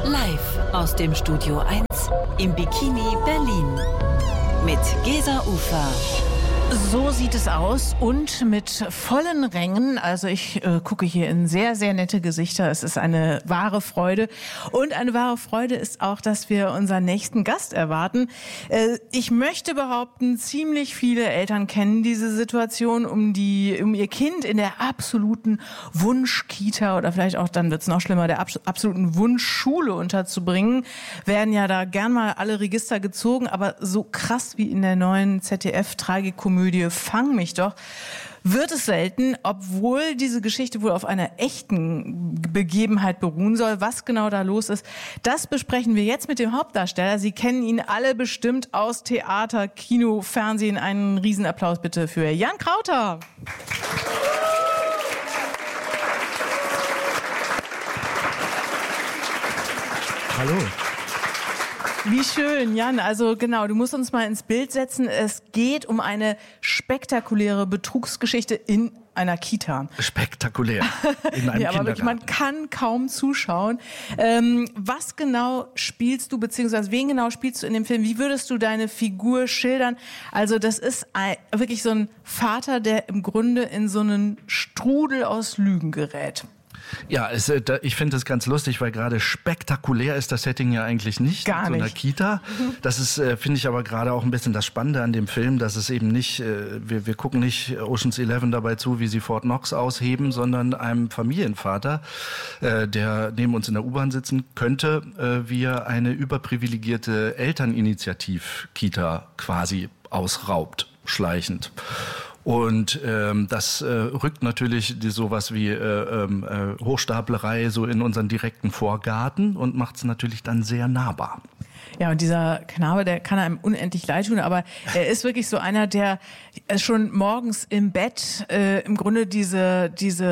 Live aus dem Studio 1 im Bikini Berlin mit Gesa Ufer. So sieht es aus und mit vollen Rängen. Also ich gucke hier in sehr, sehr nette Gesichter. Es ist eine wahre Freude. Und eine wahre Freude ist auch, dass wir unseren nächsten Gast erwarten. Ich möchte behaupten, ziemlich viele Eltern kennen diese Situation, um ihr Kind in der absoluten Wunschkita oder vielleicht auch, dann wird es noch schlimmer, der absoluten Wunschschule unterzubringen. Werden ja da gern mal alle Register gezogen, aber so krass wie in der neuen ZDF-Tragikomödie Fang mich doch, wird es selten, obwohl diese Geschichte wohl auf einer echten Begebenheit beruhen soll. Was genau da los ist, das besprechen wir jetzt mit dem Hauptdarsteller. Sie kennen ihn alle bestimmt aus Theater, Kino, Fernsehen. Einen Riesenapplaus bitte für Jan Krauter. Hallo. Wie schön, Jan. Also genau, du musst uns mal ins Bild setzen. Es geht um eine spektakuläre Betrugsgeschichte in einer Kita. Spektakulär. In einem ja, aber wirklich, man kann kaum zuschauen. Was genau spielst du, beziehungsweise wen genau spielst du in dem Film? Wie würdest du deine Figur schildern? Also das ist wirklich so ein Vater, der im Grunde in so einen Strudel aus Lügen gerät. Ja, ich finde es ganz lustig, weil gerade spektakulär ist das Setting ja eigentlich nicht. Gar nicht. So einer Kita. Das ist, finde ich aber gerade auch ein bisschen das Spannende an dem Film, dass es eben nicht, wir gucken nicht Ocean's 11 dabei zu, wie sie Fort Knox ausheben, sondern einem Familienvater, der neben uns in der U-Bahn sitzen könnte, wie er eine überprivilegierte Elterninitiativ-Kita quasi ausraubt, schleichend. Und das rückt natürlich sowas wie Hochstaplerei so in unseren direkten Vorgarten und macht es natürlich dann sehr nahbar. Ja, und dieser Knabe, der kann einem unendlich leid tun, aber er ist wirklich so einer, der schon morgens im Bett im Grunde diese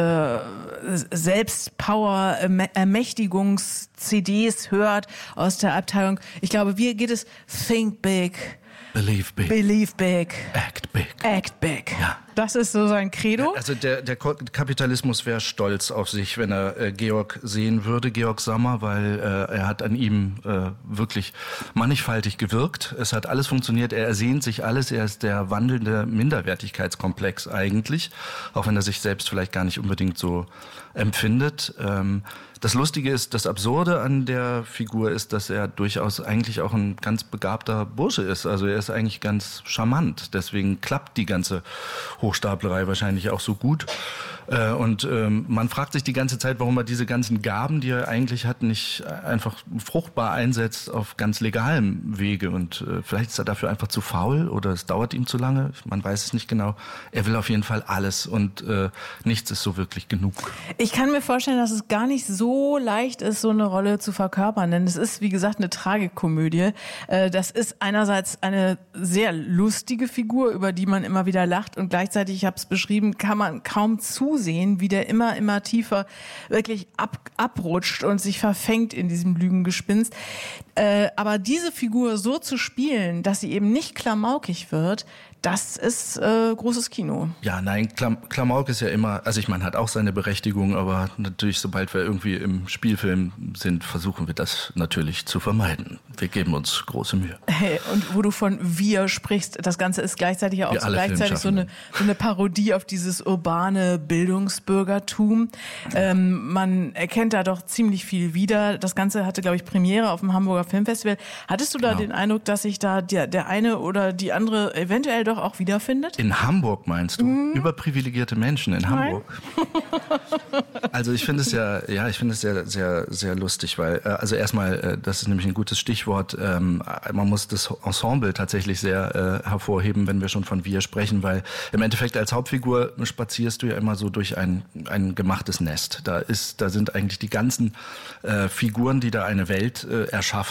Selbstpower-Ermächtigungs-CDs hört aus der Abteilung. Ich glaube, wie geht es? Think big. Believe big. Believe big. Act big. Act big. Ja. Das ist so sein Credo. Also der Kapitalismus wäre stolz auf sich, wenn er Georg sehen würde, Georg Sommer, weil er hat an ihm wirklich mannigfaltig gewirkt. Es hat alles funktioniert, er ersehnt sich alles, er ist der wandelnde Minderwertigkeitskomplex eigentlich, auch wenn er sich selbst vielleicht gar nicht unbedingt so empfindet. Das Lustige ist, das Absurde an der Figur ist, dass er durchaus eigentlich auch ein ganz begabter Bursche ist. Also er ist eigentlich ganz charmant. Deswegen klappt die ganze Hochstaplerei wahrscheinlich auch so gut. Und man fragt sich die ganze Zeit, warum er diese ganzen Gaben, die er eigentlich hat, nicht einfach fruchtbar einsetzt auf ganz legalem Wege. Und vielleicht ist er dafür einfach zu faul oder es dauert ihm zu lange. Man weiß es nicht genau. Er will auf jeden Fall alles und nichts ist so wirklich genug. Ich kann mir vorstellen, dass es gar nicht so leicht ist, so eine Rolle zu verkörpern. Denn es ist, wie gesagt, eine Tragikomödie. Das ist einerseits eine sehr lustige Figur, über die man immer wieder lacht. Und gleichzeitig, ich habe es beschrieben, kann man kaum zusehen, wie der immer tiefer wirklich abrutscht und sich verfängt in diesem Lügengespinst. Aber diese Figur so zu spielen, dass sie eben nicht klamaukig wird, das ist großes Kino. Ja, nein, Klamauk ist ja immer, also ich meine, hat auch seine Berechtigung, aber natürlich, sobald wir irgendwie im Spielfilm sind, versuchen wir das natürlich zu vermeiden. Wir geben uns große Mühe. Hey, und wo du von wir sprichst, das Ganze ist gleichzeitig ja auch so gleichzeitig so eine Parodie auf dieses urbane Bildungsbürgertum. Man erkennt da doch ziemlich viel wieder. Das Ganze hatte, glaube ich, Premiere auf dem Hamburger Filmfestival. Hattest du da den Eindruck, dass sich da der eine oder die andere eventuell doch auch wiederfindet? In Hamburg meinst du? Überprivilegierte Menschen in Hamburg? Also ich finde es ich finde es sehr, sehr, sehr lustig, weil, also erstmal, das ist nämlich ein gutes Stichwort, man muss das Ensemble tatsächlich sehr hervorheben, wenn wir schon von wir sprechen, weil im Endeffekt als Hauptfigur spazierst du ja immer so durch ein gemachtes Nest. Da sind eigentlich die ganzen Figuren, die da eine Welt erschaffen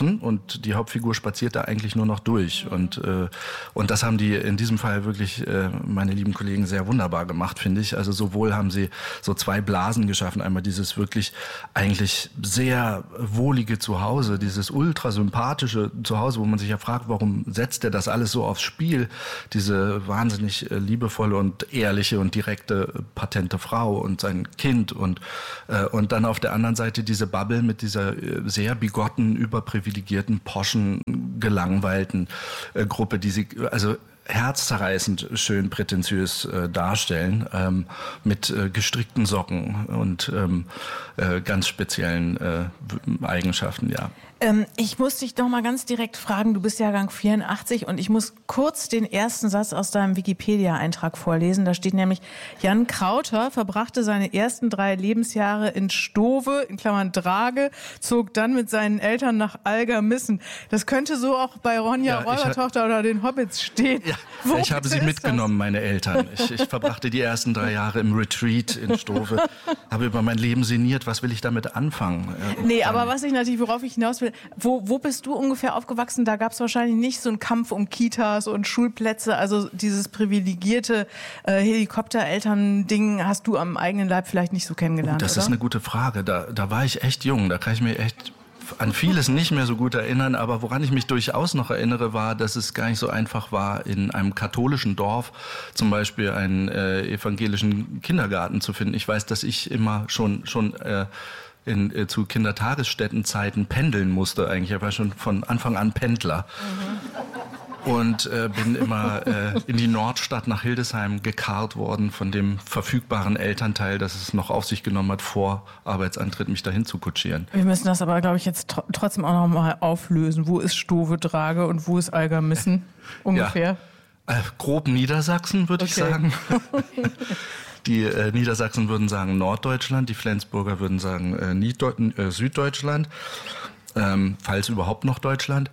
offen und die Hauptfigur spaziert da eigentlich nur noch durch. Und das haben die in diesem Fall wirklich, meine lieben Kollegen, sehr wunderbar gemacht, finde ich. Also sowohl haben sie so 2 Blasen geschaffen, einmal dieses wirklich eigentlich sehr wohlige Zuhause, dieses ultra sympathische Zuhause, wo man sich ja fragt, warum setzt er das alles so aufs Spiel? Diese wahnsinnig liebevolle und ehrliche und direkte, patente Frau und sein Kind und dann auf der anderen Seite diese Bubble mit dieser sehr bigotten, überprivilegierten, poschen, gelangweilten Gruppe, die sie also herzzerreißend schön prätentiös darstellen, mit gestrickten Socken und ganz speziellen Eigenschaften, ja. Ich muss dich doch mal ganz direkt fragen, du bist Jahrgang 84 und ich muss kurz den ersten Satz aus deinem Wikipedia-Eintrag vorlesen. Da steht nämlich, Jan Krauter verbrachte seine ersten 3 Lebensjahre in Stove, in Klammern Drage, zog dann mit seinen Eltern nach Algermissen. Das könnte so auch bei Ronja Räubertochter oder den Hobbits stehen. Ja, ich habe sie mitgenommen, meine Eltern. Ich verbrachte die ersten 3 Jahre im Retreat in Stove, habe über mein Leben sinniert, was will ich damit anfangen? Nee, aber worauf ich hinaus will, wo bist du ungefähr aufgewachsen? Da gab es wahrscheinlich nicht so einen Kampf um Kitas und Schulplätze, also dieses privilegierte Helikoptereltern-Ding hast du am eigenen Leib vielleicht nicht so kennengelernt, Das ist eine gute Frage. Da war ich echt jung, da kann ich mir echt an vieles nicht mehr so gut erinnern, aber woran ich mich durchaus noch erinnere, war, dass es gar nicht so einfach war, in einem katholischen Dorf zum Beispiel einen evangelischen Kindergarten zu finden. Ich weiß, dass ich immer schon zu Kindertagesstättenzeiten pendeln musste eigentlich. Ich war schon von Anfang an Pendler. Und bin immer in die Nordstadt nach Hildesheim gekarrt worden von dem verfügbaren Elternteil, das es noch auf sich genommen hat, vor Arbeitsantritt mich dahin zu kutschieren. Wir müssen das aber, glaube ich, jetzt trotzdem auch noch mal auflösen. Wo ist Stove Drage und wo ist Algermissen ungefähr? Ja, grob Niedersachsen, würde ich sagen. Die Niedersachsen würden sagen Norddeutschland, die Flensburger würden sagen Süddeutschland, falls überhaupt noch Deutschland.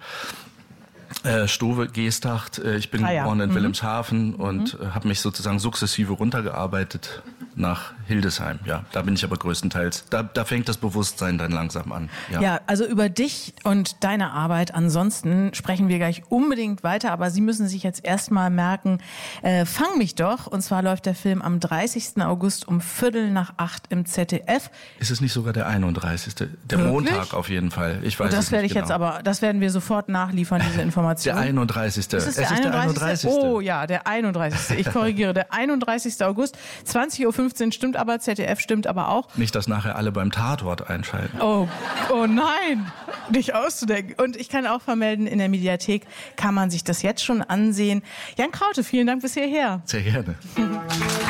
Stove, Geesthacht, ich bin geboren in Wilhelmshaven und habe mich sozusagen sukzessive runtergearbeitet nach Hildesheim. Ja, da bin ich aber größtenteils, da fängt das Bewusstsein dann langsam an. Ja, also über dich und deine Arbeit ansonsten sprechen wir gleich unbedingt weiter, aber Sie müssen sich jetzt erstmal merken, Fang mich doch, und zwar läuft der Film am 30. August um 7:45 im ZDF. Ist es nicht sogar der 31.? Der Wirklich? Montag auf jeden Fall. Ich weiß das es werde nicht ich jetzt genau. aber, das werden wir sofort nachliefern, diese Information. Der 31. Ist es der 31.? Oh ja, der 31. Ich korrigiere, der 31. August, 20:15 Uhr stimmt aber, ZDF stimmt aber auch. Nicht, dass nachher alle beim Tatort einschalten. Oh nein, nicht auszudenken. Und ich kann auch vermelden, in der Mediathek kann man sich das jetzt schon ansehen. Jan Kraute, vielen Dank bis hierher. Sehr gerne.